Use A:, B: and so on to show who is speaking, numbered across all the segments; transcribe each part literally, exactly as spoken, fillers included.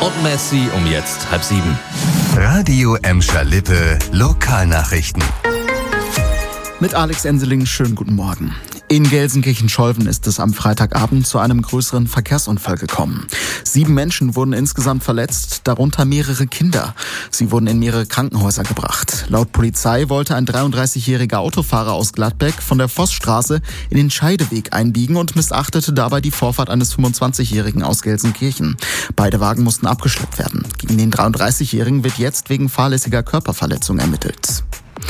A: und Messi um jetzt halb sieben.
B: Radio Emscher Lippe Lokalnachrichten.
C: Mit Alex Enseling, schönen guten Morgen. In Gelsenkirchen-Scholven ist es am Freitagabend zu einem größeren Verkehrsunfall gekommen. Sieben Menschen wurden insgesamt verletzt, darunter mehrere Kinder. Sie wurden in mehrere Krankenhäuser gebracht. Laut Polizei wollte ein dreiunddreißigjähriger Autofahrer aus Gladbeck von der Vossstraße in den Scheideweg einbiegen und missachtete dabei die Vorfahrt eines fünfundzwanzigjährigen aus Gelsenkirchen. Beide Wagen mussten abgeschleppt werden. Gegen den dreiunddreißigjährigen wird jetzt wegen fahrlässiger Körperverletzung ermittelt.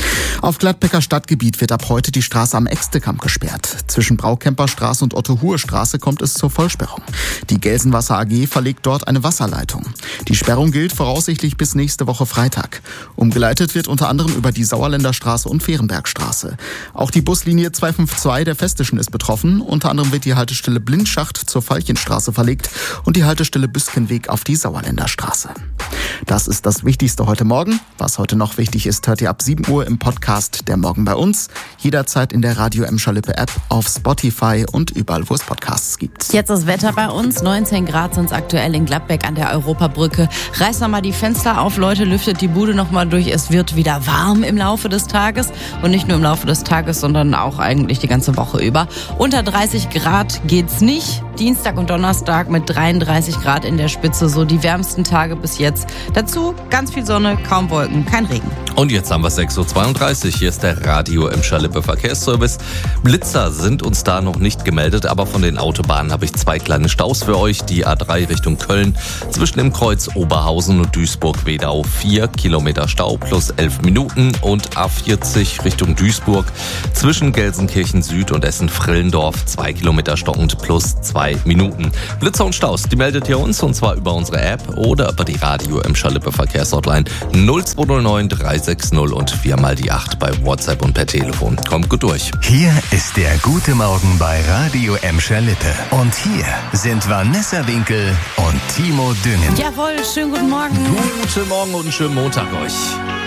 C: Auf Gladbecker Stadtgebiet wird ab heute die Straße am Extekamp gesperrt. Zwischen Braukemperstraße und Otto-Huhe-Straße kommt es zur Vollsperrung. Die Gelsenwasser A G verlegt dort eine Wasserleitung. Die Sperrung gilt voraussichtlich bis nächste Woche Freitag. Umgeleitet wird unter anderem über die Sauerländer Straße und Fehrenbergstraße. Auch die Buslinie zwei fünf zwei der Festischen ist betroffen. Unter anderem wird die Haltestelle Blindschacht zur Veilchenstraße verlegt und die Haltestelle Büskenweg auf die Sauerländer Straße. Das ist das Wichtigste heute Morgen. Was heute noch wichtig ist, hört ihr ab sieben Uhr im Podcast Der Morgen bei uns. Jederzeit in der Radio Emscher Lippe App, auf Spotify und überall, wo es Podcasts gibt.
D: Jetzt das Wetter bei uns. neunzehn Grad sind es aktuell in Gladbeck an der Europabrücke. Reißt noch mal die Fenster auf, Leute, lüftet die Bude noch mal durch. Es wird wieder warm im Laufe des Tages. Und nicht nur im Laufe des Tages, sondern auch eigentlich die ganze Woche über. Unter dreißig Grad geht's nicht. Dienstag und Donnerstag mit dreiunddreißig Grad in der Spitze. So die wärmsten Tage bis jetzt. Dazu ganz viel Sonne, kaum Wolken, kein Regen.
A: Und jetzt haben wir sechs Uhr zweiunddreißig. Hier ist der Radio Emscher Lippe Verkehrsservice. Blitzer sind uns da noch nicht gemeldet, aber von den Autobahnen habe ich zwei kleine Staus für euch. Die A drei Richtung Köln zwischen dem Kreuz Oberhausen und Duisburg-Wedau vier Kilometer Stau plus elf Minuten und A vierzig Richtung Duisburg zwischen Gelsenkirchen Süd und Essen-Frillendorf zwei Kilometer stockend plus zwei Minuten. Blitzer und Staus, die meldet ihr uns und zwar über unsere App oder über die Radio Emscher Lippe Verkehrshotline null zwei null neun drei sechs null und viermal die acht bei WhatsApp und per Telefon. Kommt gut durch.
B: Hier ist der gute Morgen bei Radio Emscher Lippe. Und hier sind Vanessa Winkel und Timo Düngen.
D: Jawohl, schönen guten Morgen.
A: Guten Morgen und einen schönen Montag euch.